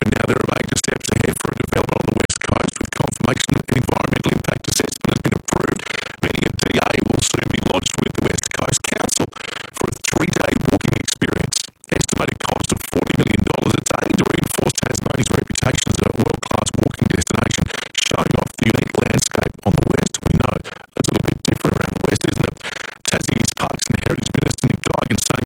now there are major steps ahead for a development on the West Coast, with confirmation that the environmental impact assessment has been approved, meaning a DA will soon be lodged with the West Coast Council for a 3-day walking experience. Estimated cost of $40 million a day to reinforce Tasmania's reputation as a world-class walking destination, showing off the unique landscape on the west. We know that's a little bit different around the west, isn't it? Tassie's Parks and Heritage Minister Nick Duigan saying